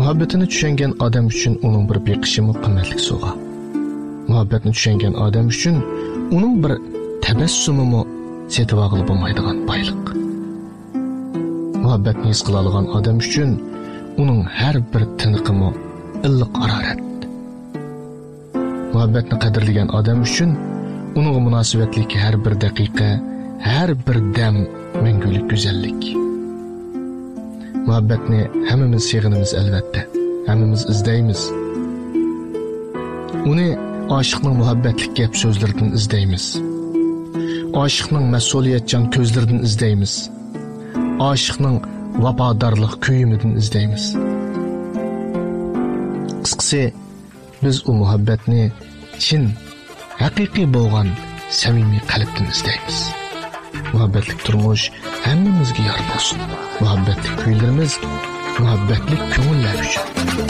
Muhabbetini tushungan odam uchun uning bir beqishimi qimmatli sovg'a. Muhabbatni tushungan odam uchun uning bir tabassumimi setib olib bo'lmaydigan boylik. Muhabbatni his qila olgan odam uchun uning har bir tiniqimi illiq harorat. Muhabbatni qadrlagan odam uchun uning munosabatlik har bir daqiqa, har bir dam mangulik go'zallik. Muhabbatni hammamiz sevganimiz albatta, hammamiz izdaymiz. Uni oshiqning muhabbatlik gap so'zlaridan izdaymiz. Oshiqning mas'uliyatchan ko'zlaridan izdaymiz. Oshiqning vafodorlik kuyimidan izdaymiz. Qisqasi, biz u muhabbatni chin, haqiqiy bo'lgan samimiy qalbdan izdaymiz. Muhabbatlik turmush hammamizga yor bo'lsin. Muhabbatlik kuylarimiz, muhabbatlik ko'ngillar uchun.